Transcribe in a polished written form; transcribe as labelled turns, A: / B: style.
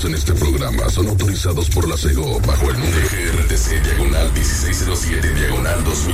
A: en este programa son autorizados por la CEGO bajo el número GRTC diagonal 1607 diagonal 2000.